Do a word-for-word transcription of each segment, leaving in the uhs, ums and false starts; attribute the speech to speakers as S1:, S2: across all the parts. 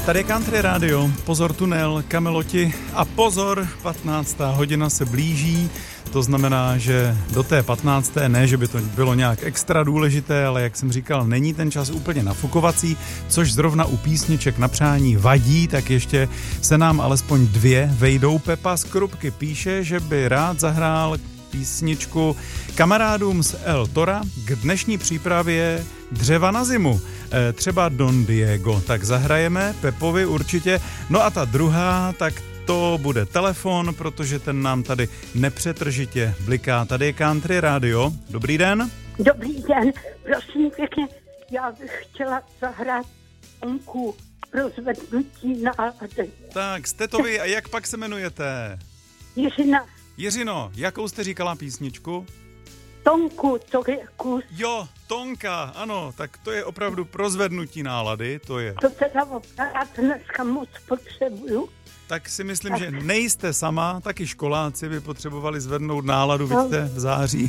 S1: Tady je Country Radio, pozor tunel, kameloti a pozor, patnáctá hodina se blíží, to znamená, že do té patnácté ne, že by to bylo nějak extra důležité, ale jak jsem říkal, není ten čas úplně nafukovací, což zrovna u písniček na přání vadí, tak ještě se nám alespoň dvě vejdou. Pepa z Krupky píše, že by rád zahrál písničku kamarádům z El Tora k dnešní přípravě dřeva na zimu. E, třeba Don Diego. Tak zahrajeme Pepovi určitě. No a ta druhá, tak to bude telefon, protože ten nám tady nepřetržitě bliká. Tady je Country Radio. Dobrý den.
S2: Dobrý den. Prosím pěkně, já bych chtěla zahrát Tonku pro zvednutí nálady.
S1: Tak, jste to vy. A jak pak se jmenujete?
S2: Jiřina.
S1: Jiřino, jakou jste říkala písničku?
S2: Tonku, to je kus.
S1: Jo, Tonka, ano, tak to je opravdu pro zvednutí nálady, to je.
S2: To teda opravdu dneska moc potřebuju.
S1: Tak si myslím, tak. Že nejste sama, taky školáci by potřebovali zvednout náladu, no. Vidíte, v září.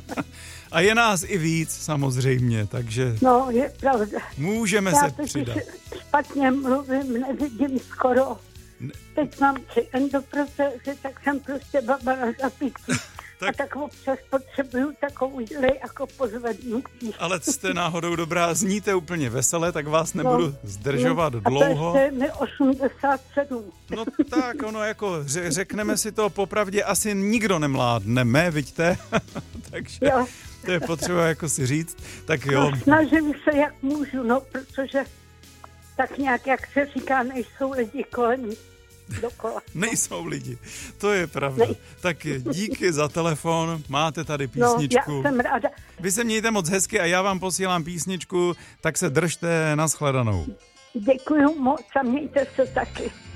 S1: A je nás i víc, samozřejmě, takže
S2: no, je pravda.
S1: Můžeme
S2: Já
S1: se přidat.
S2: Špatně mluvím, nevidím skoro. Ne. Teď mám tři endoprotézy, tak jsem prostě baba na zapítí. Tak. A tak občas potřebuju takovýhle jako pozvednutí.
S1: Ale jste náhodou dobrá, zníte úplně vesele, tak vás nebudu no, zdržovat
S2: no,
S1: dlouho.
S2: A to je mi osmdesát sedm.
S1: No tak, ono jako, řekneme si to popravdě, asi nikdo nemládneme, vidíte? Takže jo. To je potřeba jako si říct. Tak jo.
S2: No, snažím se, jak můžu, no, protože tak nějak, jak se říká, nejsou lidi kolem dokola.
S1: Nejsou lidi, to je pravda. Nej. Tak díky za telefon, máte tady písničku.
S2: No, já jsem ráda.
S1: Vy se mějte moc hezky a já vám posílám písničku, tak se držte, nashledanou.
S2: Děkuju moc a mějte se taky.